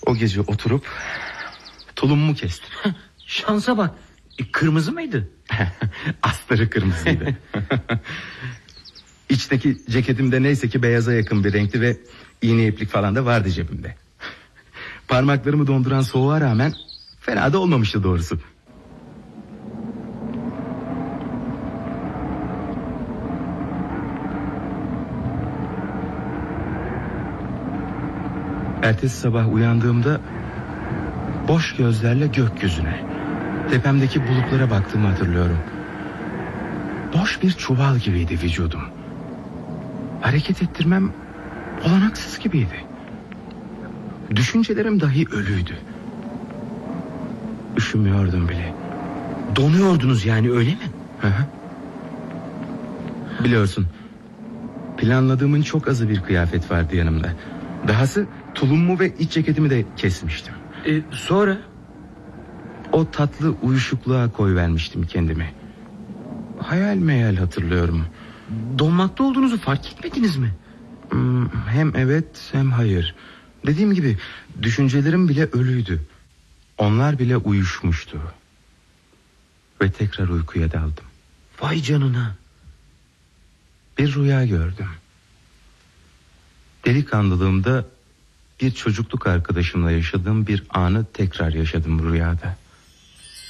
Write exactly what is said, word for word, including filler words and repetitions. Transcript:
O gece oturup tulumumu kestim. Şansa bak. E, kırmızı mıydı? Astarı kırmızıydı. İçteki ceketimde neyse ki beyaza yakın bir renkti ve iğne iplik falan da vardı cebimde. Parmaklarımı donduran soğuğa rağmen fena da olmamıştı doğrusu. Ertesi sabah uyandığımda boş gözlerle gökyüzüne, tepemdeki bulutlara baktığımı hatırlıyorum. Boş bir çuval gibiydi vücudum. Hareket ettirmem olanaksız gibiydi. Düşüncelerim dahi ölüydü. Üşümüyordum bile. Donuyordunuz yani, öyle mi? Hı hı. Biliyorsun, planladığımın çok azı bir kıyafet vardı yanımda. Dahası tulumumu ve iç ceketimi de kesmiştim. E, sonra? O tatlı uyuşukluğa koyvermiştim kendimi. Hayal meyal hatırlıyorum. Donmakta olduğunuzu fark etmediniz mi? Hmm, hem evet hem hayır. Dediğim gibi düşüncelerim bile ölüydü. Onlar bile uyuşmuştu. Ve tekrar uykuya daldım. Vay canına. Bir rüya gördüm. Delikanlılığımda bir çocukluk arkadaşımla yaşadığım bir anı tekrar yaşadım rüyada.